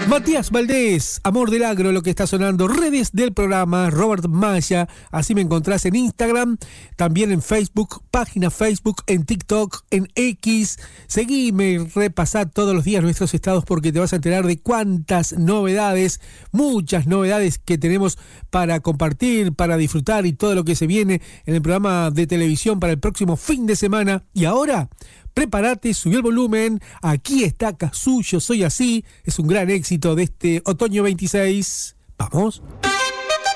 Matías Valdés, Amor del Agro, lo que está sonando. Redes del programa, Robert Maya, así me encontrás en Instagram, también en Facebook, página Facebook, en TikTok, en X. Seguime, repasá todos los días nuestros estados porque te vas a enterar de cuántas novedades, muchas novedades que tenemos para compartir, para disfrutar y todo lo que se viene en el programa de televisión para el próximo fin de semana. Y ahora, prepárate, subí el volumen, aquí está Cazzu, Yo Soy Así, es un gran éxito de este otoño 26. ¿Vamos?